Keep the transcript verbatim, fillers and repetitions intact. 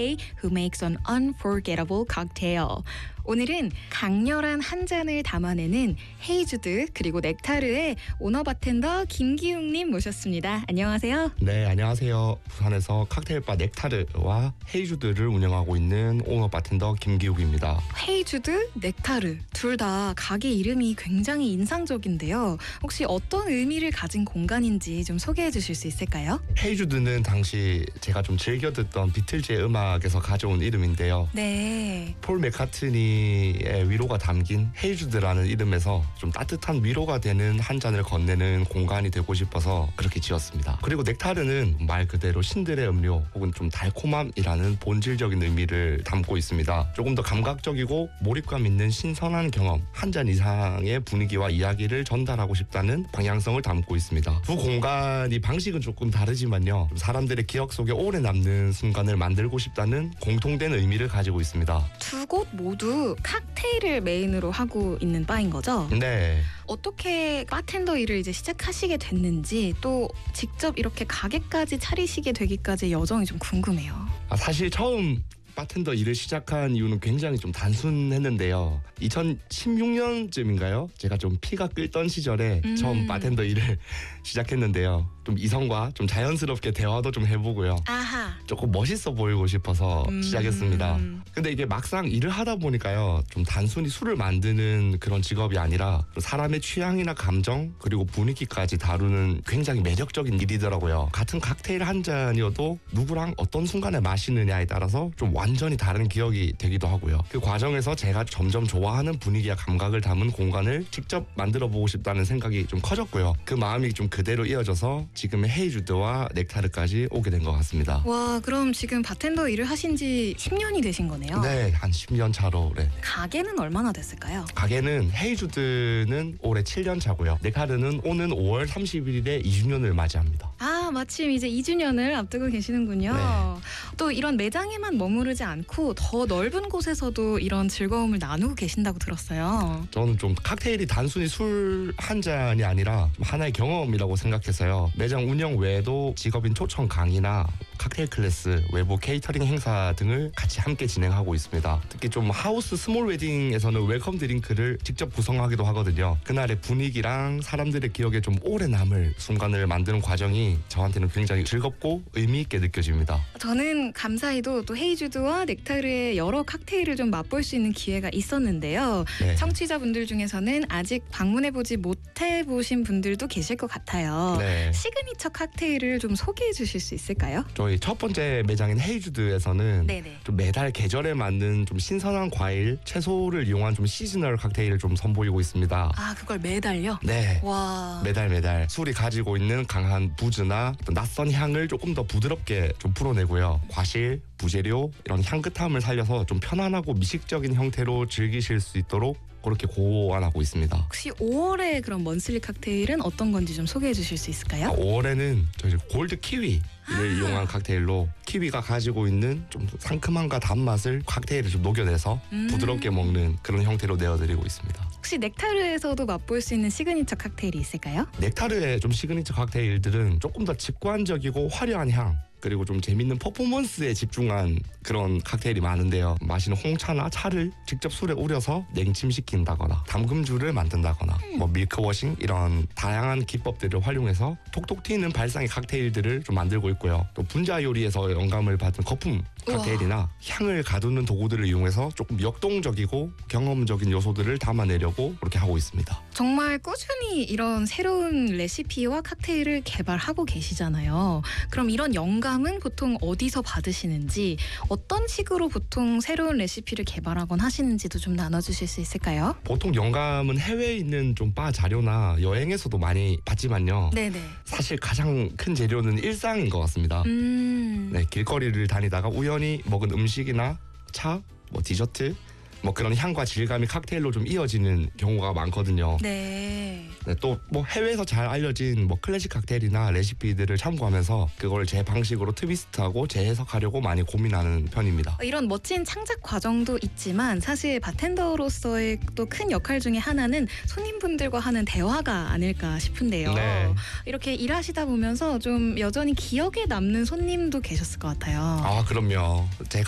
sommelier who makes an unforgettable cocktail. 오늘은 강렬한 한 잔을 담아내는 헤이주드 그리고 넥타르의 오너 바텐더 김기웅님 모셨습니다. 안녕하세요. 네, 안녕하세요. 부산에서 칵테일바 넥타르와 헤이주드를 운영하고 있는 오너 바텐더 김기욱입니다. 헤이주드, 넥타르 둘 다 가게 이름이 굉장히 인상적인데요. 혹시 어떤 의미를 가진 공간인지 좀 소개해 주실 수 있을까요? 헤이주드는 당시 제가 좀 즐겨 듣던 비틀즈의 음악에서 가져온 이름인데요. 네. 폴 맥카트니의 위로가 담긴 헤이주드라는 이름에서 좀 따뜻한 위로가 되는 한 잔을 건네는 공간이 되고 싶어서 그렇게 지었습니다. 그리고 넥타르는 말 그대로 신들의 음료 혹은 좀 달콤함이라는 본질적인 의미를 담고 있습니다. 조금 더 감각적이고 몰입감 있는 신선한 경험, 한 잔 이상의 분위기와 이야기를 전달하고 싶다는 방향성을 담고 있습니다. 두 공간이 방식은 조금 다르지만요, 사람들의 기억 속에 오래 남는 순간을 만들고 싶다는 공통된 의미를 가지고 있습니다. 두 곳 모두 칵테일을 메인으로 하고 있는 바인 거죠? 네. 어떻게 바텐더 일을 이제 시작하시게 됐는지, 또 직접 이렇게 가게까지 차리시게 되기까지 여정이 좀 궁금해요. 아, 사실 처음 바텐더 일을 시작한 이유는 굉장히 좀 단순했는데요. 이천십육 년쯤인가요? 제가 좀 피가 끓던 시절에 음. 처음 바텐더 일을 시작했는데요. 좀 이성과 좀 자연스럽게 대화도 좀 해보고요. 아하. 조금 멋있어 보이고 싶어서 음. 시작했습니다. 근데 이게 막상 일을 하다 보니까요, 좀 단순히 술을 만드는 그런 직업이 아니라 사람의 취향이나 감정 그리고 분위기까지 다루는 굉장히 매력적인 일이더라고요. 같은 칵테일 한 잔이어도 누구랑 어떤 순간에 마시느냐에 따라서 좀 완전히 다른 기억이 되기도 하고요. 그 과정에서 제가 점점 좋아하는 분위기와 감각을 담은 공간을 직접 만들어 보고 싶다는 생각이 좀 커졌고요. 그 마음이 좀 그대로 이어져서 지금의 헤이주드와 넥타르까지 오게 된 것 같습니다. 와, 그럼 지금 바텐더 일을 하신 지 십 년이 되신 거네요? 네, 한 십 년 차로. 네. 가게는 얼마나 됐을까요? 가게는 헤이주드는 올해 칠 년 차고요. 넥타르는 오는 오월 삼십일에 이 주년을 맞이합니다. 아, 마침 이제 이 주년을 앞두고 계시는군요. 네. 또 이런 매장에만 머무르지 않고 더 넓은 곳에서도 이런 즐거움을 나누고 계신다고 들었어요. 저는 좀 칵테일이 단순히 술 한 잔이 아니라 좀 하나의 경험이라고 생각해서요. 매장 운영 외에도 직업인 초청 강의나 칵테일 클래스, 외부 케이터링 행사 등을 같이 함께 진행하고 있습니다. 특히 좀 하우스 스몰 웨딩에서는 웰컴 드링크를 직접 구성하기도 하거든요. 그날의 분위기랑 사람들의 기억에 좀 오래 남을 순간을 만드는 과정이 저한테는 굉장히 즐겁고 의미 있게 느껴집니다. 저는 감사히도 또 헤이주드와 넥타르의 여러 칵테일을 좀 맛볼 수 있는 기회가 있었는데요. 네. 청취자분들 중에서는 아직 방문해보지 못해보신 분들도 계실 것 같아요. 네. 시그니처 칵테일을 좀 소개해 주실 수 있을까요? 저희 첫 번째 매장인 헤이주드에서는 네네. 좀 매달 계절에 맞는 좀 신선한 과일, 채소를 이용한 좀 시즈널 칵테일을 좀 선보이고 있습니다. 아, 그걸 매달요? 네. 와. 매달 매달 술이 가지고 있는 강한 부즈나 또 낯선 향을 조금 더 부드럽게 좀 풀어내고요. 과실, 부재료 이런 향긋함을 살려서 좀 편안하고 미식적인 형태로 즐기실 수 있도록 그렇게 고안하고 있습니다. 혹시 오월에 그럼 먼슬리 칵테일은 어떤 건지 좀 소개해 주실 수 있을까요? 오월에는 저희 골드 키위를 아. 이용한 칵테일로 키위가 가지고 있는 좀 상큼함과 단맛을 칵테일에 좀 녹여내서 음. 부드럽게 먹는 그런 형태로 내어드리고 있습니다. 혹시 넥타르에서도 맛볼 수 있는 시그니처 칵테일이 있을까요? 넥타르의 좀 시그니처 칵테일들은 조금 더 직관적이고 화려한 향, 그리고 좀 재밌는 퍼포먼스에 집중한 그런 칵테일이 많은데요. 마시는 홍차나 차를 직접 술에 우려서 냉침시킨다거나 담금주를 만든다거나 뭐 밀크워싱 이런 다양한 기법들을 활용해서 톡톡 튀는 발상의 칵테일들을 좀 만들고 있고요. 또 분자 요리에서 영감을 받은 거품 칵테일이나 향을 가두는 도구들을 이용해서 조금 역동적이고 경험적인 요소들을 담아내려고 그렇게 하고 있습니다. 정말 꾸준히 이런 새로운 레시피와 칵테일을 개발하고 계시잖아요. 그럼 이런 영감은 보통 어디서 받으시는지, 어떤 식으로 보통 새로운 레시피를 개발하곤 하시는지도 좀 나눠주실 수 있을까요? 보통 영감은 해외에 있는 좀 바 자료나 여행에서도 많이 받지만요. 네네. 사실 가장 큰 재료는 일상인 것 같습니다. 음. 네, 길거리를 다니다가 우연히 먹은 음식이나 차, 뭐 디저트, 뭐 그런 향과 질감이 칵테일로 좀 이어지는 경우가 많거든요. 네. 네, 또 뭐 해외에서 잘 알려진 뭐 클래식 칵테일이나 레시피들을 참고하면서 그걸 제 방식으로 트위스트하고 재해석하려고 많이 고민하는 편입니다. 이런 멋진 창작 과정도 있지만 사실 바텐더로서의 또 큰 역할 중에 하나는 손님분들과 하는 대화가 아닐까 싶은데요. 네. 이렇게 일하시다 보면서 좀 여전히 기억에 남는 손님도 계셨을 것 같아요. 아, 그럼요. 제가